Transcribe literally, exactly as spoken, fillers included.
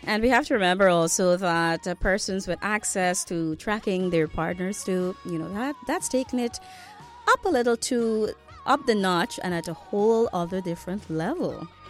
And we have to remember also that uh, persons with access to tracking their partners too, you know, that that's taking it up a little to up the notch and at a whole other different level.